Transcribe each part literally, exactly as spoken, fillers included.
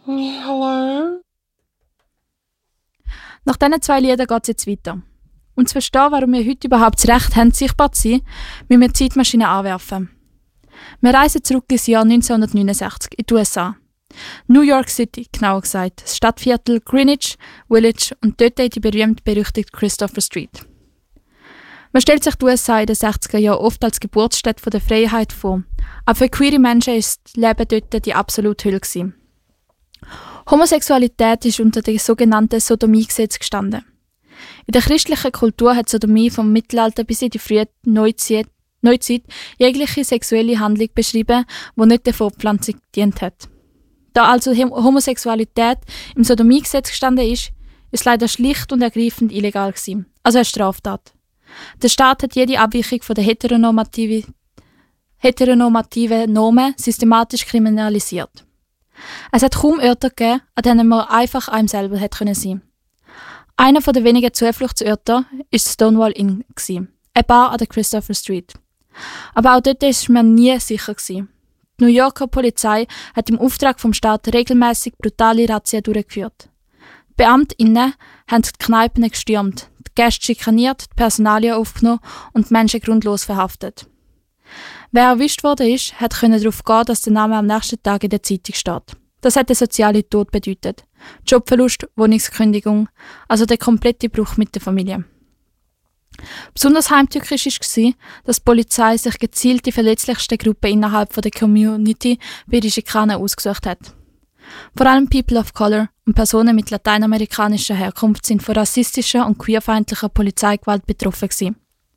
Hallo? Nach diesen zwei Liedern geht es jetzt weiter. Um zu verstehen, warum wir heute überhaupt das Recht haben, sichtbar zu sein, müssen wir die Zeitmaschine anwerfen. Wir reisen zurück ins Jahr neunzehnhundertneunundsechzig in die U S A. New York City, genauer gesagt, das Stadtviertel Greenwich Village und dort die berühmt-berüchtigte Christopher Street. Man stellt sich die U S A in den sechziger Jahren oft als Geburtsstätte der Freiheit vor, aber für queere Menschen war das Leben dort die absolute Hölle gewesen. Homosexualität ist unter dem sogenannten Sodomie-Gesetz gestanden. In der christlichen Kultur hat Sodomie vom Mittelalter bis in die frühe Neuzeit, Neuzeit jegliche sexuelle Handlung beschrieben, die nicht der Fortpflanzung gedient hat. Da also Homosexualität im Sodomie-Gesetz gestanden ist, ist es leider schlicht und ergreifend illegal gewesen, also eine Straftat. Der Staat hat jede Abweichung von der heteronormativen, heteronormativen Normen systematisch kriminalisiert. Es hat kaum Orte gegeben, an denen man einfach einem selber hätte sein können. Einer der wenigen Zufluchtsorte war Stonewall Inn, eine Bar an der Christopher Street. Aber auch dort war man nie sicher. Die New Yorker Polizei hat im Auftrag vom Staat regelmäßig brutale Razzien durchgeführt. Die BeamtInnen haben die Kneipen gestürmt, die Gäste schikaniert, die Personalien aufgenommen und die Menschen grundlos verhaftet. Wer erwischt worden ist, konnte darauf gehen, dass der Name am nächsten Tag in der Zeitung steht. Das hat den sozialen Tod bedeutet. Jobverlust, Wohnungskündigung, also der komplette Bruch mit der Familie. Besonders heimtückisch war, dass die Polizei sich gezielt die verletzlichsten Gruppen innerhalb der Community bei den Schikanen ausgesucht hat. Vor allem People of Color und Personen mit lateinamerikanischer Herkunft sind von rassistischer und queerfeindlicher Polizeigewalt betroffen gewesen.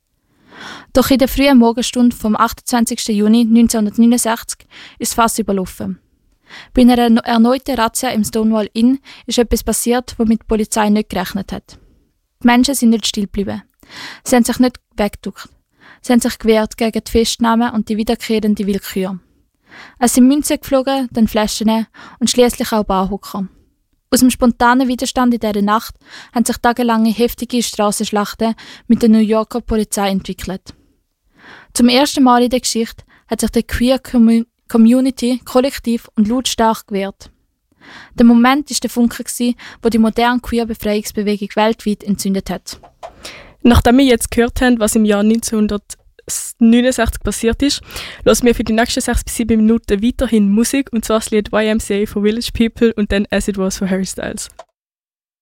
Doch in der frühen Morgenstunde vom achtundzwanzigsten Juni neunzehnhundertneunundsechzig ist es fast überlaufen. Bei einer erneuten Razzia im Stonewall Inn ist etwas passiert, womit die Polizei nicht gerechnet hat. Die Menschen sind nicht still geblieben. Sie haben sich nicht weggeduckt. Sie haben sich gewehrt gegen die Festnahmen und die wiederkehrende Willkür. Es sind Münzen geflogen, dann Flaschen und schließlich auch Barhocker. Aus dem spontanen Widerstand in dieser Nacht haben sich tagelange heftige Strassenschlachten mit der New Yorker Polizei entwickelt. Zum ersten Mal in der Geschichte hat sich die Queer Community kollektiv und lautstark gewehrt. Der Moment war der Funke, der die moderne Queer-Befreiungsbewegung weltweit entzündet hat. Nachdem wir jetzt gehört haben, was im Jahr neunzehnhundertneunundsechzig passiert ist, hören wir für die nächsten sechs bis sieben Minuten weiterhin Musik, und zwar das Lied Y M C A for Village People und dann As It Was von Harry Styles.